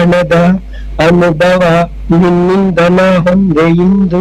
ಕಾಣದ ಅನುಭವ ನಿನ್ನಿಂದ ನಾ ಹೊಂದೆ ಇಂದು.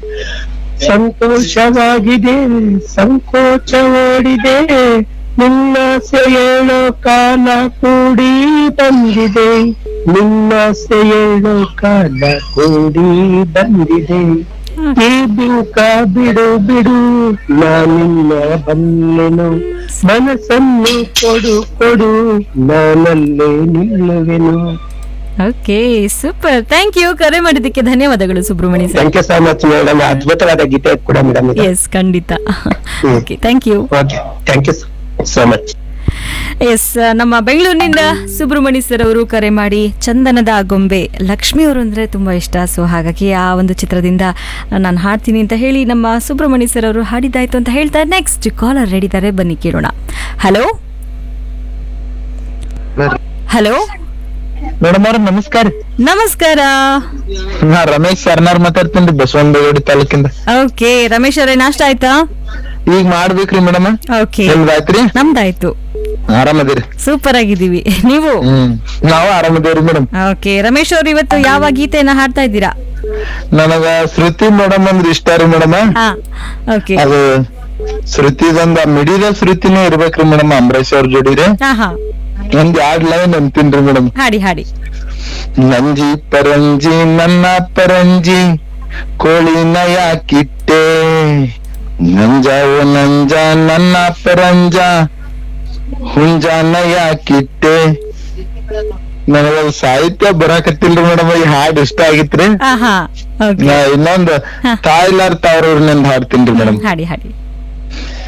ಸಂತೋಷವಾಗಿದೆ, ಸಂಕೋಚ ಓಡಿದೆ, ನಿನ್ನಾಸೆ ಹೇಳೋ ಕಾಲ ಕೂಡಿ ಬಂದಿದೆ, ನಿನ್ನಾಸೆ ಹೇಳೋ ಕಾಲ ಕೂಡಿ ಬಂದಿದೆ. ಈ ಬಿಂಕ ಬಿಡು ಬಿಡು ನಾನಿನ್ನ ಬಲ್ಲೆನು, ಮನಸ್ಸನ್ನು ಕೊಡು ಕೊಡು ನಾನಲ್ಲೇ ನಿಲ್ಲುವೆನು. Okay, super. Thank you. ಕರೆ ಮಾಡಿದ್ದಕ್ಕೆ ಧನ್ಯವಾದಗಳು Subrahmanya sir. Thank you so much madam. ಅದ್ಭುತವಾದ ಗೀತೆ ಕೂಡ ಮೇಡಮ್. ಎಸ್, ಖಂಡಿತ. Okay, thank you. Okay, thank you so much. S, ನಮ್ಮ ಬೆಂಗಳೂರಿನಿಂದ ಸುಬ್ರಹ್ಮಣ್ಯ ಸರ್ ಅವರು ಕರೆ ಮಾಡಿ ಚಂದನದ ಗೊಂಬೆ, ಲಕ್ಷ್ಮಿ ಅವರು ಅಂದ್ರೆ ತುಂಬಾ ಇಷ್ಟ, ಸೊ ಹಾಗಾಗಿ ಆ ಒಂದು ಚಿತ್ರದಿಂದ ನಾನು ಹಾಡ್ತೀನಿ ಅಂತ ಹೇಳಿ ನಮ್ಮ ಸುಬ್ರಹ್ಮಣ್ಯ ಸರ್ ಅವರು ಹಾಡಿದ್ದಾಯ್ತು ಅಂತ ಹೇಳ್ತಾರೆ. ನೆಕ್ಸ್ಟ್ ಕಾಲರ್ ರೆಡಿ ಇದ್ದಾರೆ, ಬನ್ನಿ ಕೇಳೋಣ. ಹಲೋ ಹಲೋ ಮೇಡಮ್ ಅವ್ರ ನಮಸ್ಕಾರ. ನಮಸ್ಕಾರ. ನಾ ರಮೇಶ್ ಸರ್ನಾರ್ ಮಾತಾಡ್ತೀನಿ ಬಸವನಗುಡಿ ತಾಲೂಕಿಂದ. ಓಕೆ ರಮೇಶ್ ಅವರೇ, ನಾಷ್ಟ ಆಯ್ತಾ? ಈಗ ಮಾಡ್ಬೇಕ್ರಿ ಮೇಡಮ್. ಓಕೆ, ನಿಮ್ದಾಯ್ತ್ರಿ? ನಮ್ದಾಯ್ತು. ಆರಾಮದಿರಿ? ಸೂಪರ್ ಆಗಿದ್ದೀವಿ, ನೀವು? ನಾವು ಆರಾಮದೇವ್ರಿ ಮೇಡಮ್. ಓಕೆ ರಮೇಶ್ ಅವ್ರು, ಇವತ್ತು ಯಾವ ಗೀತೆಯನ್ನ ಹಾಡ್ತಾ ಇದ್ದೀರಾ? ನನಗ ಶ್ರುತಿ ಮೇಡಮ್ ಅಂದ್ರೆ ಇಷ್ಟ ರೀ ಮೇಡಮ್. ಓಕೆ, ಅದು ಶ್ರುತಿದೊಂದ ಮಿಡಿದ ಶ್ರುತಿನೂ ಇರ್ಬೇಕ್ರಿ ಮೇಡಮ್, ಅಂಬರೀಶ್ ಅವ್ರ ಜೋಡಿರಿ. ಒಂದ್ 2 ಲೈನ್ ಅಂತೀನ್ರಿ ಮೇಡಮ್. ಹಾಡಿ ಹಾಡಿ. ನಂಜಿ ಪರಂಜಿ ನನ್ನ ಪರಂಜಿ ಕೋಳಿನ ಯಾಕಿಟ್ಟೆ, ನಂಜಾವು ನಂಜ ನನ್ನ ಪರಂಜ ಹುಂಜಾನ ಯಾಕಿಟ್ಟೆ. ನನಗ ಸಾಹಿತ್ಯ ಬರಾಕತ್ತಿಲ್ರಿ ಮೇಡಮ್, ಈ ಹಾಡ್ ಇಷ್ಟ ಆಗಿತ್ರಿ. ಇನ್ನೊಂದು ತಾಯಿಲಾರ್ ತಾವ್ರವ್ರ ಹಾಡ್ತೀನ್ರಿ ಮೇಡಮ್. ಹಾಡಿ ಹಾಡಿ.